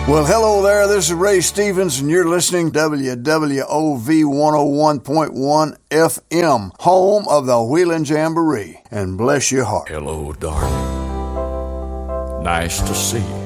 Well, hello there. This is Ray Stevens, and you're listening to WWOV 101.1 FM, home of the Wheeling Jamboree. And bless your heart. Hello, darling. Nice to see you.